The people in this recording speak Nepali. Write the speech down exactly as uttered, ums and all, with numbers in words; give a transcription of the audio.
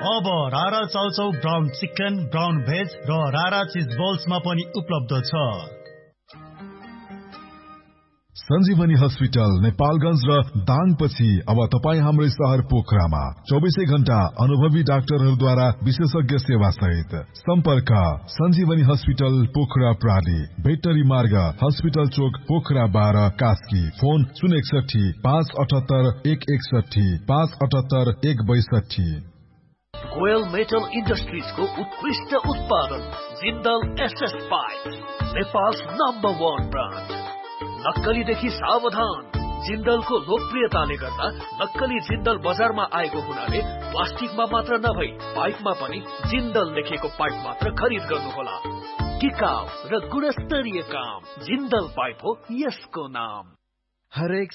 अब रारा chow chow brown chicken, brown veg र रारा चिज बल्समा पनि उपलब्ध छ। सञ्जीवनी हस्पिटल नेपालगञ्ज र दाङपछि अब तपाईँ हाम्रै सहर पोखरामा चौबिसै घण्टा अनुभवी डाक्टरहरूद्वारा विशेषज्ञ सेवा सहित। सम्पर्क सञ्जीवनी हस्पिटल पोखरा प्राली, भेटरी मार्ग, हस्पिटल चोक, पोखरा बाह्र, कास्की। फोन शून्य एकसठी पाँच अठहत्तर एक एकसठी पाँच अठहत्तर एक बैसठी। गोयल मेटल इन्डस्ट्रिजको उत्कृष्ट उत्पादन Jindal SS pipe, Nepal's number one brand. नक्कलीदेखि सावधान। जिन्दलको लोकप्रियताले गर्दा नक्कली जिन्दल बजारमा आएको हुनाले प्लास्टिकमा मात्र नभई पाइपमा पनि जिन्दल लेखेको पाइप मात्र खरिद गर्नुहोला। टिकाउ र गुणस्तरीय काम, जिन्दल पाइप हो यसको नाम। हरेक